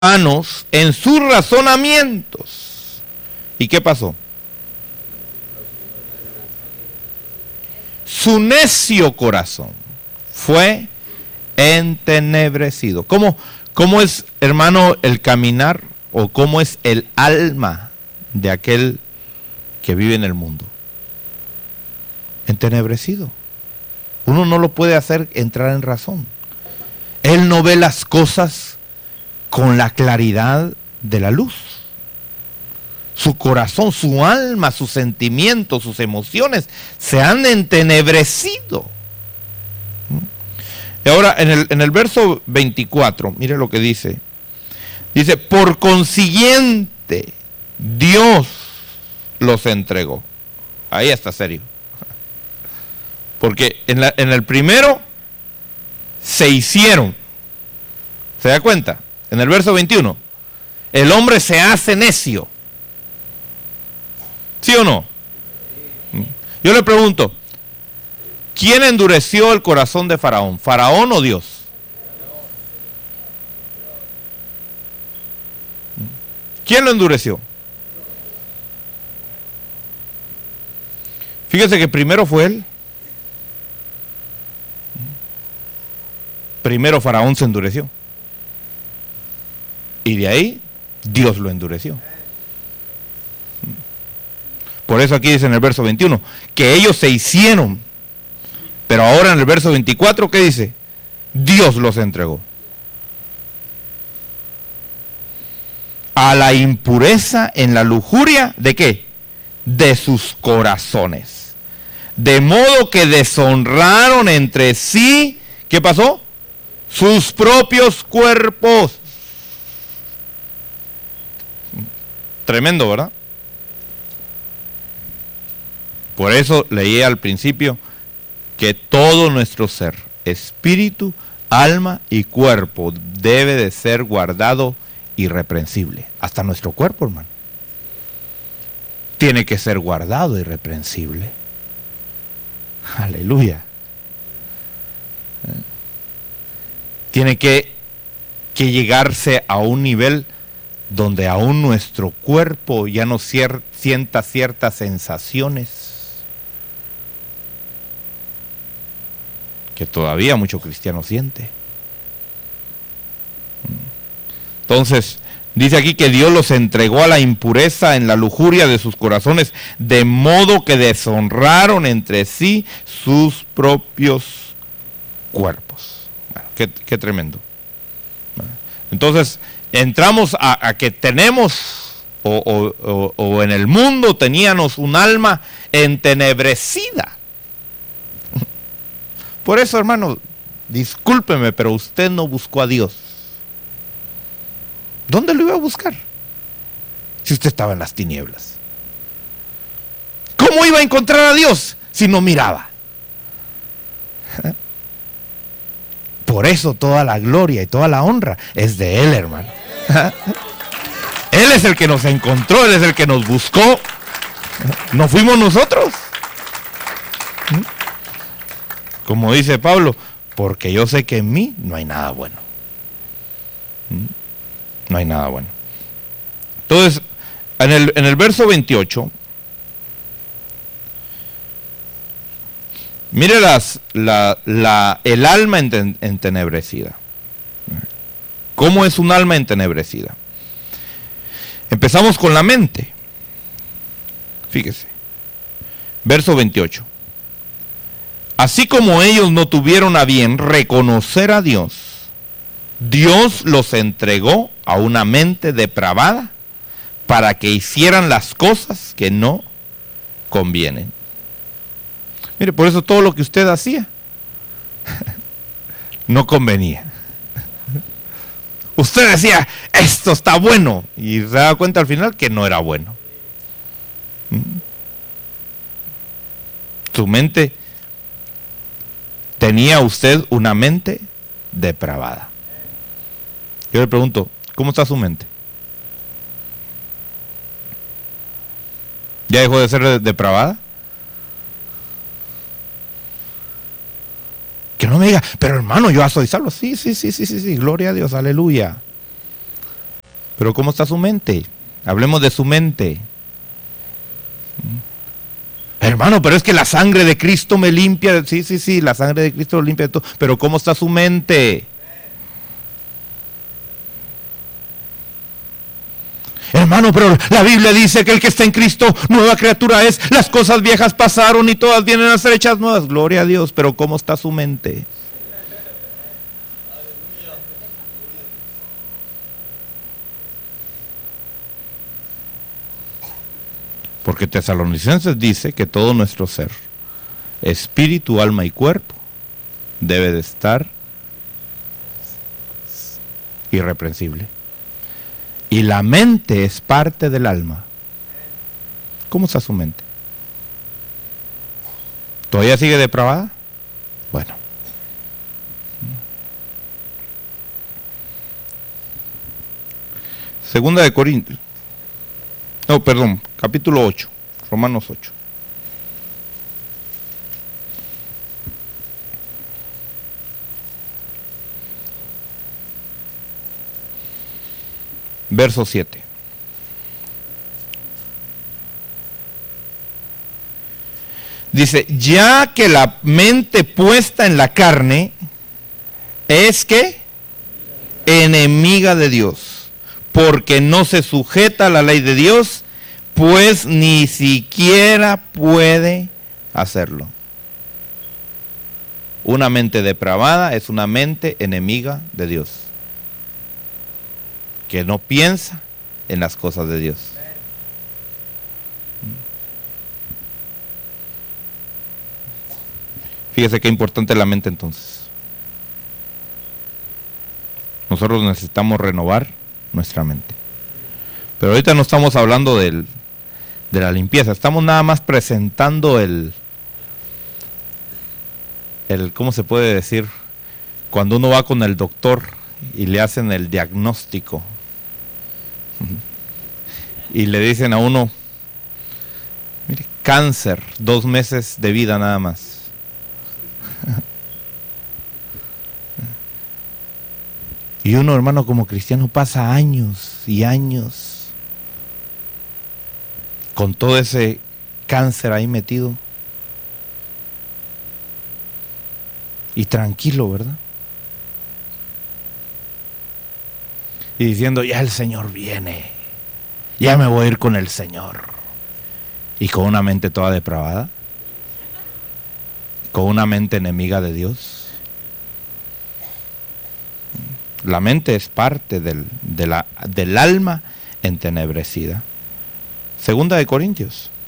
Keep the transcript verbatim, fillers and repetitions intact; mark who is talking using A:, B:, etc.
A: vanos en sus razonamientos. ¿Y qué pasó? Su necio corazón fue entenebrecido. ¿Cómo, cómo es, hermano, el caminar o cómo es el alma de aquel que vive en el mundo? Entenebrecido. Uno no lo puede hacer entrar en razón. Él no ve las cosas con la claridad de la luz. Su corazón, su alma, sus sentimientos, sus emociones se han entenebrecido. Y ahora en el, en el verso veinticuatro, mire lo que dice. Dice, por consiguiente, Dios los entregó. Ahí está serio. Porque en, la, en el primero se hicieron. ¿Se da cuenta? En el verso veintiuno, el hombre se hace necio. ¿Sí o no? Yo le pregunto, ¿quién endureció el corazón de Faraón? ¿Faraón o Dios? ¿Quién lo endureció? Fíjese que primero fue él. Primero Faraón se endureció. Y de ahí Dios lo endureció. Por eso aquí dice en el verso veintiuno, que ellos se hicieron. Pero ahora en el verso veinticuatro, ¿qué dice? Dios los entregó a la impureza en la lujuria, ¿de qué? De sus corazones. De modo que deshonraron entre sí, ¿qué pasó? Sus propios cuerpos. Tremendo, ¿verdad? Por eso leí al principio que todo nuestro ser, espíritu, alma y cuerpo debe de ser guardado irreprensible. Hasta nuestro cuerpo, hermano, tiene que ser guardado irreprensible. Aleluya. Tiene que, que llegarse a un nivel donde aún nuestro cuerpo ya no cier, sienta ciertas sensaciones que todavía mucho cristiano siente. Entonces, dice aquí que Dios los entregó a la impureza en la lujuria de sus corazones, de modo que deshonraron entre sí sus propios cuerpos. Bueno, qué, qué tremendo. Entonces, entramos a, a que tenemos, o, o, o, o en el mundo teníamos un alma entenebrecida. Por eso, hermano, discúlpeme, pero usted no buscó a Dios. ¿Dónde lo iba a buscar? Si usted estaba en las tinieblas. ¿Cómo iba a encontrar a Dios si no miraba? Por eso toda la gloria y toda la honra es de Él, hermano. Él es el que nos encontró, Él es el que nos buscó. No fuimos nosotros. Como dice Pablo, porque yo sé que en mí no hay nada bueno. No hay nada bueno. Entonces, en el, en el verso veintiocho, mire las, la, la, el alma entenebrecida. ¿Cómo es un alma entenebrecida? Empezamos con la mente. Fíjese. Verso veintiocho. Así como ellos no tuvieron a bien reconocer a Dios, Dios los entregó a una mente depravada para que hicieran las cosas que no convienen. Mire, por eso todo lo que usted hacía no convenía. Usted decía, esto está bueno, y se da cuenta al final que no era bueno. Su mente, tenía usted una mente depravada. Yo le pregunto, ¿cómo está su mente? ¿Ya dejó de ser depravada? Que no me diga, pero hermano, yo ya soy salvo. Sí, sí, sí, sí, sí, sí, gloria a Dios, aleluya. Pero ¿cómo está su mente? Hablemos de su mente. Hermano, pero es que la sangre de Cristo me limpia. Sí, sí, sí, la sangre de Cristo lo limpia de todo. Pero ¿cómo está su mente? Hermano, pero la Biblia dice que el que está en Cristo, nueva criatura es. Las cosas viejas pasaron y todas vienen a ser hechas nuevas. Gloria a Dios, pero ¿cómo está su mente? Porque Tesalonicenses dice que todo nuestro ser, espíritu, alma y cuerpo, debe de estar irreprensible. Y la mente es parte del alma. ¿Cómo está su mente? ¿Todavía sigue depravada? Bueno. Segunda de Corintios. No, perdón, capítulo ocho, Romanos ocho. Verso siete. Dice, ya que la mente puesta en la carne es que enemiga de Dios, porque no se sujeta a la ley de Dios, pues ni siquiera puede hacerlo. Una mente depravada es una mente enemiga de Dios, que no piensa en las cosas de Dios. Fíjese qué importante es la mente entonces. Nosotros necesitamos renovar nuestra mente. Pero ahorita no estamos hablando del, de la limpieza, estamos nada más presentando el, el, ¿cómo se puede decir? Cuando uno va con el doctor y le hacen el diagnóstico y le dicen a uno, mire, cáncer, dos meses de vida nada más. Y uno, hermano, como cristiano pasa años y años con todo ese cáncer ahí metido. Y tranquilo, ¿verdad? Y diciendo, ya el Señor viene, ya me voy a ir con el Señor. Y con una mente toda depravada, con una mente enemiga de Dios. La mente es parte del, de la, del alma entenebrecida. Segunda de Corintios.